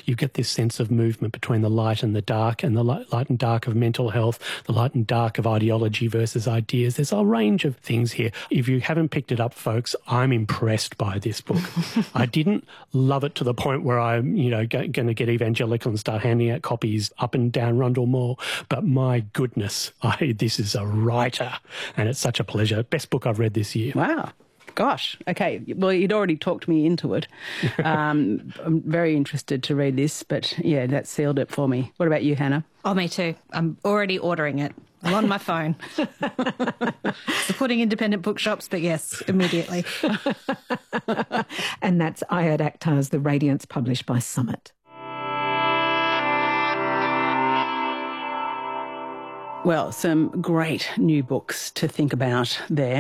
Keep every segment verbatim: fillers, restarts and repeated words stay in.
you get this sense of movement between the light and the dark, and the light, light and dark of mental health, the light and dark of ideology versus ideas. There's a range of things here. If you haven't picked it up, folks, I'm impressed by this book. I didn't love it to the point where I'm, you know, going to get evangelical and start handing out copies up and down Rundle Mall, but my goodness, I, this is a writer, and it's such a pleasure. Best book I've read this year. Wow. Gosh. Okay. Well, you'd already talked me into it. Um, I'm very interested to read this, but yeah, that sealed it for me. What about you, Hannah? Oh, me too. I'm already ordering it. I'm on my phone. Supporting independent bookshops, but yes, immediately. And that's Ayad Akhtar's The Radiance, published by Summit. Well, some great new books to think about there.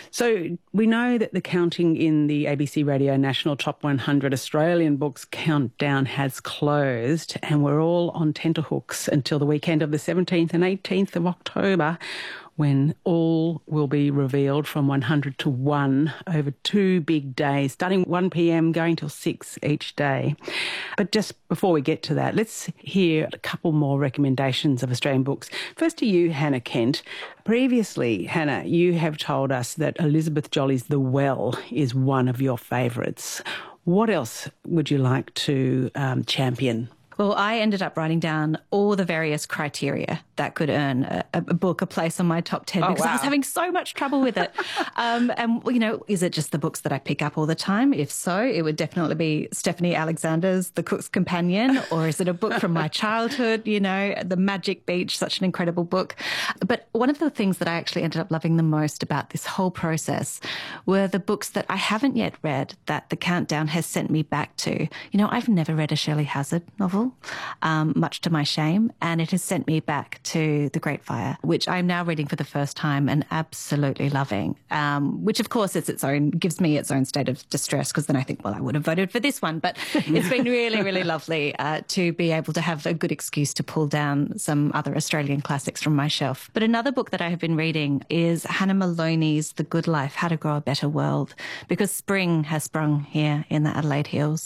So we know that the counting in the A B C Radio National Top one hundred Australian Books Countdown has closed, and we're all on tenterhooks until the weekend of the seventeenth and eighteenth of October, when all will be revealed from one hundred to one over two big days, starting one p m, going till six each day. But just before we get to that, let's hear a couple more recommendations of Australian books. First to you, Hannah Kent. Previously, Hannah, you have told us that Elizabeth Jolly's The Well is one of your favourites. What else would you like to um, champion? Well, I ended up writing down all the various criteria that could earn a, a book a place on my top ten, oh, because wow. I was having so much trouble with it. um, and, you know, is it just the books that I pick up all the time? If so, it would definitely be Stephanie Alexander's The Cook's Companion, or is it a book from my childhood, you know, The Magic Beach, such an incredible book. But one of the things that I actually ended up loving the most about this whole process were the books that I haven't yet read that the countdown has sent me back to. You know, I've never read a Shelley Hazard novel. Um, much to my shame, and it has sent me back to The Great Fire, which I'm now reading for the first time and absolutely loving, um, which of course it's its own, gives me its own state of distress, because then I think, well, I would have voted for this one. But it's been really, really lovely uh, to be able to have a good excuse to pull down some other Australian classics from my shelf. But another book that I have been reading is Hannah Maloney's The Good Life, How to Grow a Better World, because spring has sprung here in the Adelaide Hills.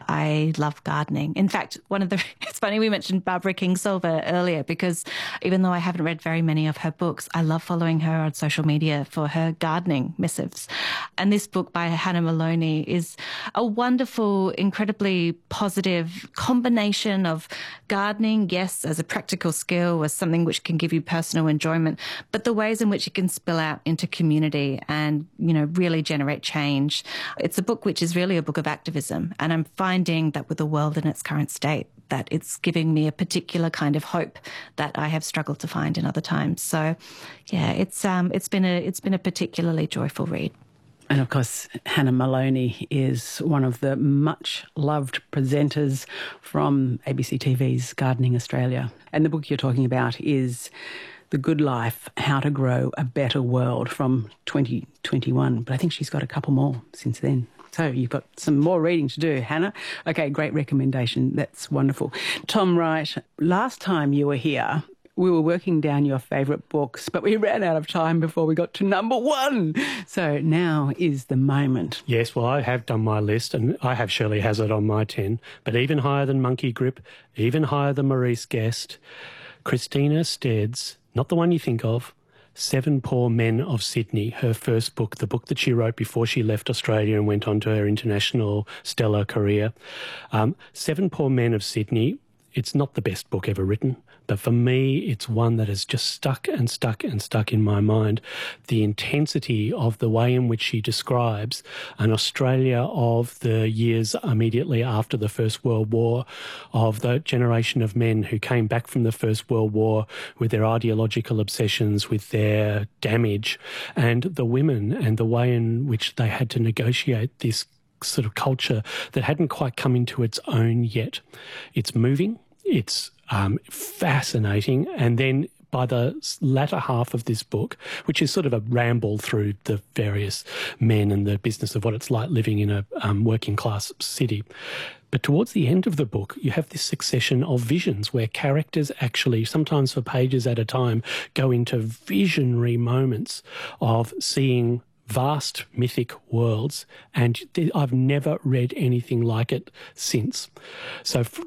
I love gardening. In fact, one of the It's funny we mentioned Barbara Kingsolver earlier, because even though I haven't read very many of her books, I love following her on social media for her gardening missives. And this book by Hannah Maloney is a wonderful, incredibly positive combination of gardening, yes, as a practical skill, as something which can give you personal enjoyment, but the ways in which it can spill out into community and, you know, really generate change. It's a book which is really a book of activism, and I'm finding that with the world in its current state, that it's giving me a particular kind of hope that I have struggled to find in other times. So, yeah, it's um, it's been a it's been a particularly joyful read. And of course, Hannah Maloney is one of the much-loved presenters from A B C T V's Gardening Australia. And the book you're talking about is The Good Life, How to Grow a Better World, from twenty twenty-one. But I think she's got a couple more since then. So you've got some more reading to do, Hannah. Okay, great recommendation. That's wonderful. Tom Wright, last time you were here, we were working down your favourite books, but we ran out of time before we got to number one. So now is the moment. Yes, well, I have done my list, and I have Shirley Hazard on my ten, but even higher than Monkey Grip, even higher than Maurice Guest, Christina Stead's, not the one you think of, Seven Poor Men of Sydney, her first book, the book that she wrote before she left Australia and went on to her international stellar career. Um, Seven Poor Men of Sydney, it's not the best book ever written, but for me, it's one that has just stuck and stuck and stuck in my mind. The intensity of the way in which she describes an Australia of the years immediately after the First World War, of the generation of men who came back from the First World War with their ideological obsessions, with their damage, and the women and the way in which they had to negotiate this sort of culture that hadn't quite come into its own yet. It's moving. It's um, fascinating. And then by the latter half of this book, which is sort of a ramble through the various men and the business of what it's like living in a um, working class city, but towards the end of the book, you have this succession of visions where characters actually, sometimes for pages at a time, go into visionary moments of seeing vast mythic worlds, and I've never read anything like it since. So